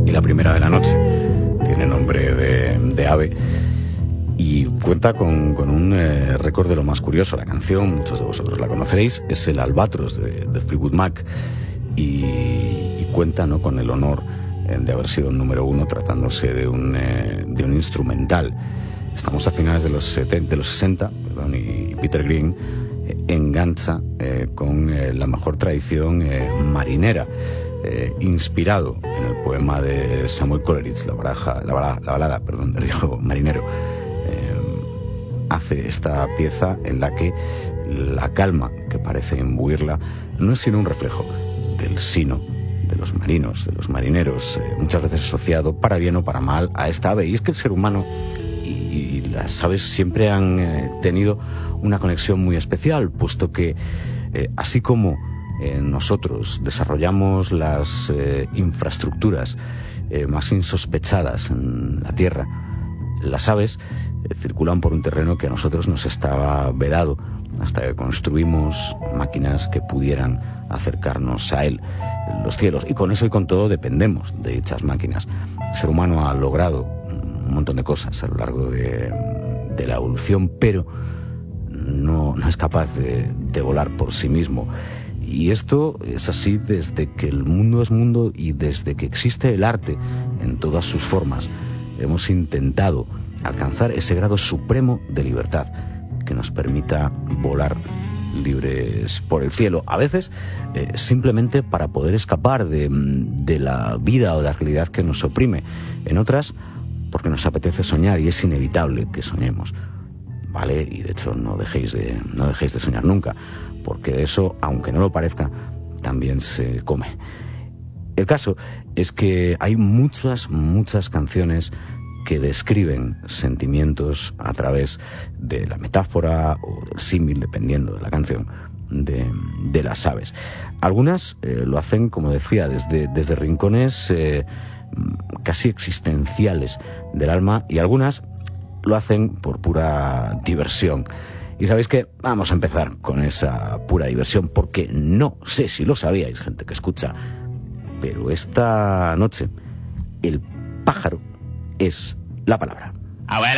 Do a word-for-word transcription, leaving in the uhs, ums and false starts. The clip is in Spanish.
y la primera de la noche. Tiene nombre de, de ave y cuenta con, con un eh, récord de lo más curioso. La canción, muchos de vosotros la conoceréis, es el Albatros de, de Fleetwood Mac y, y cuenta, ¿no?, con el honor eh, de haber sido el número uno tratándose de un, eh, de un instrumental. Estamos a finales de los, setenta, de los sesenta, perdón, y Peter Green eh, engancha eh, con eh, la mejor tradición eh, marinera, eh, inspirado en el poema de Samuel Coleridge, la, baraja, la, balada, la balada perdón, del viejo marinero. Eh, hace esta pieza en la que la calma que parece imbuirla no es sino un reflejo del sino de los marinos, de los marineros, eh, muchas veces asociado, para bien o para mal, a esta ave. Y es que el ser humano y las aves siempre han eh, tenido una conexión muy especial, puesto que eh, así como eh, nosotros desarrollamos las eh, infraestructuras eh, más insospechadas en la Tierra, las aves eh, circulan por un terreno que a nosotros nos estaba vedado hasta que construimos máquinas que pudieran acercarnos a él, los cielos, y con eso y con todo dependemos de dichas máquinas. El ser humano ha logrado un montón de cosas a lo largo de, de la evolución, pero no, no es capaz de, de volar por sí mismo. Y esto es así desde que el mundo es mundo y desde que existe el arte en todas sus formas. Hemos intentado alcanzar ese grado supremo de libertad que nos permita volar libres por el cielo, a veces eh, simplemente para poder escapar de, de la vida o de la realidad que nos oprime, en otras porque nos apetece soñar y es inevitable que soñemos, ¿vale? Y de hecho no dejéis de, no dejéis de soñar nunca, porque de eso, aunque no lo parezca, también se come. El caso es que hay muchas, muchas canciones que describen sentimientos a través de la metáfora o del símil, dependiendo de la canción, de, de las aves. Algunas eh, lo hacen, como decía, desde, desde rincones eh, casi existenciales del alma, y algunas lo hacen por pura diversión. Y sabéis que vamos a empezar con esa pura diversión, porque no sé si lo sabíais, gente que escucha, pero esta noche el pájaro es la palabra. Abuela.